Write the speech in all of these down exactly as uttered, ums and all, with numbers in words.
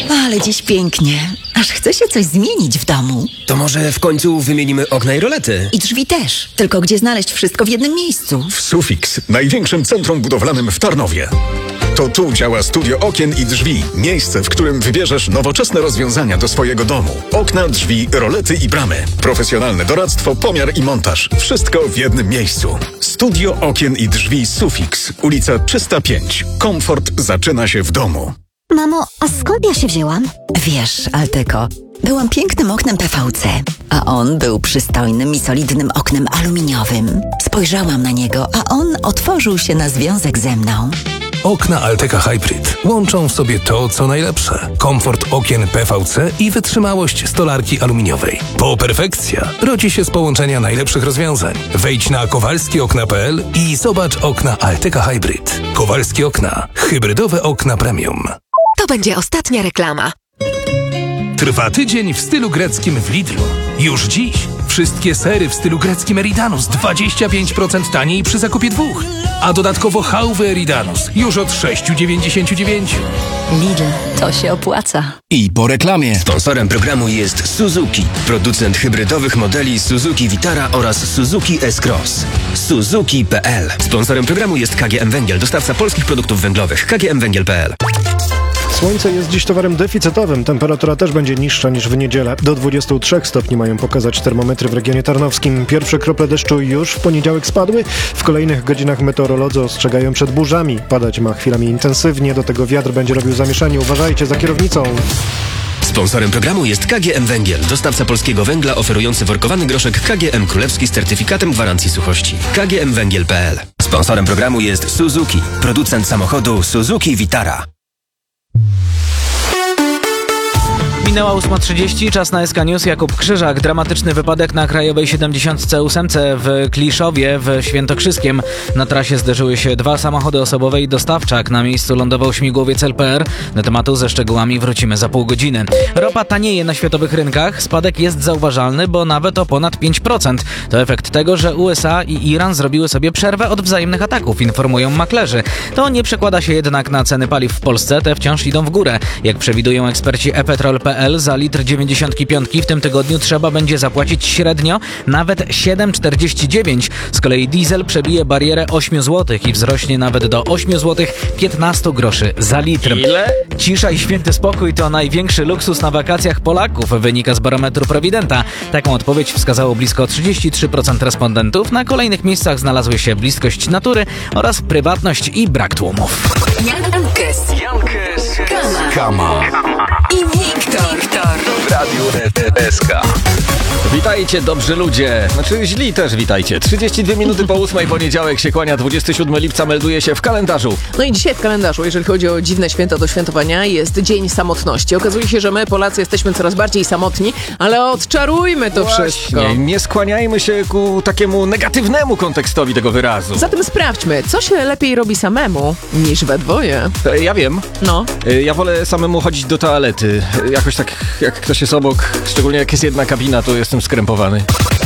Ale dziś pięknie. Aż chce się coś zmienić w domu. To może w końcu wymienimy okna i rolety? I drzwi też. Tylko gdzie znaleźć wszystko w jednym miejscu? W Sufix, największym centrum budowlanym w Tarnowie. To tu działa Studio Okien i Drzwi. Miejsce, w którym wybierzesz nowoczesne rozwiązania do swojego domu. Okna, drzwi, rolety i bramy. Profesjonalne doradztwo, pomiar i montaż. Wszystko w jednym miejscu. Studio Okien i Drzwi Sufix. Ulica trzysta pięć. Komfort zaczyna się w domu. Mamo, a skąd ja się wzięłam? Wiesz, Altyko, byłam pięknym oknem P V C, a on był przystojnym i solidnym oknem aluminiowym. Spojrzałam na niego, a on otworzył się na związek ze mną. Okna Alteca Hybrid łączą w sobie to, co najlepsze. Komfort okien P V C i wytrzymałość stolarki aluminiowej. Po perfekcja rodzi się z połączenia najlepszych rozwiązań. Wejdź na kowalski okna kropka p l i zobacz okna Alteca Hybrid. Kowalskie okna. Hybrydowe okna premium. To będzie ostatnia reklama. Trwa tydzień w stylu greckim w Lidlu. Już dziś wszystkie sery w stylu greckim Eridanus dwadzieścia pięć procent taniej przy zakupie dwóch. A dodatkowo chałwy Eridanus już od sześć dziewięćdziesiąt dziewięć. Lidl, to się opłaca. I po reklamie. Sponsorem programu jest Suzuki, producent hybrydowych modeli Suzuki Vitara oraz Suzuki S-Cross. Suzuki kropka p l. Sponsorem programu jest K G M Węgiel, dostawca polskich produktów węglowych. K G M Węgiel kropka p l. Słońce jest dziś towarem deficytowym. Temperatura też będzie niższa niż w niedzielę. Do dwudziestu trzech stopni mają pokazać termometry w regionie tarnowskim. Pierwsze krople deszczu już w poniedziałek spadły. W kolejnych godzinach meteorolodzy ostrzegają przed burzami. Padać ma chwilami intensywnie, do tego wiatr będzie robił zamieszanie. Uważajcie za kierownicą. Sponsorem programu jest K G M Węgiel, dostawca polskiego węgla oferujący workowany groszek K G M Królewski z certyfikatem gwarancji suchości. K G M Węgiel kropka p l. Sponsorem programu jest Suzuki, producent samochodu Suzuki Vitara. Minęła ósma trzydzieści, czas na S K News. Jakub Krzyżak. Dramatyczny wypadek na Krajowej siedemdziesiąt osiem w Kliszowie w Świętokrzyskiem. Na trasie zderzyły się dwa samochody osobowe i dostawczak. Na miejscu lądował śmigłowiec L P R. Do tematu ze szczegółami wrócimy za pół godziny. Ropa tanieje na światowych rynkach. Spadek jest zauważalny, bo nawet o ponad pięć procent. To efekt tego, że U S A i Iran zrobiły sobie przerwę od wzajemnych ataków, informują maklerzy. To nie przekłada się jednak na ceny paliw w Polsce. Te wciąż idą w górę. Jak przewidują eksperci e-petrol kropka p l, za litr dziewięćdziesiątki piątki w tym tygodniu trzeba będzie zapłacić średnio nawet siedem czterdzieści dziewięć. Z kolei diesel przebije barierę osiem złotych i wzrośnie nawet do osiem złotych piętnaście groszy za litr. Ile? Cisza i święty spokój to największy luksus na wakacjach Polaków, wynika z barometru Prowidenta. Taką odpowiedź wskazało blisko trzydzieści trzy procent respondentów. Na kolejnych miejscach znalazły się bliskość natury oraz prywatność i brak tłumów. Jankes, Jankes, Kama. i Wiktor. W Radiu S K. Witajcie, dobrzy ludzie. Znaczy źli też witajcie. trzydzieści dwie minuty po ósmej, poniedziałek się kłania, dwudziestego siódmego lipca melduje się w kalendarzu. No i dzisiaj w kalendarzu, jeżeli chodzi o dziwne święta do świętowania, jest Dzień Samotności. Okazuje się, że my, Polacy, jesteśmy coraz bardziej samotni, ale odczarujmy to Właśnie, wszystko. nie skłaniajmy się ku takiemu negatywnemu kontekstowi tego wyrazu. Zatem sprawdźmy, co się lepiej robi samemu niż we dwoje. E, Ja wiem. No. E, Ja wolę samemu chodzić do toalety. E, Jakoś tak, jak ktoś jest obok, szczególnie jak jest jedna kabina, to jestem skrępowany.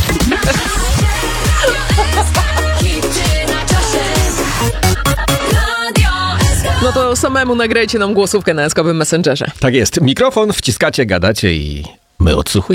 No to samemu nagrajcie nam głosówkę na eskowym Messengerze. Tak jest. Mikrofon wciskacie, gadacie i my odsłuchujemy.